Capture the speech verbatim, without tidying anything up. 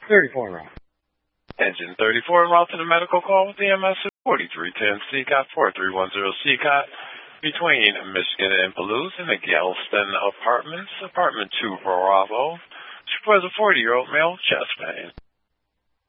thirty-four en route. Engine thirty-four en route to the medical call with E M S at forty-three ten C C O T, four three one zero C C O T, between Michigan and Palouse in the Galveston Apartments, apartment two Bravo. She was a forty-year-old male, chest pain.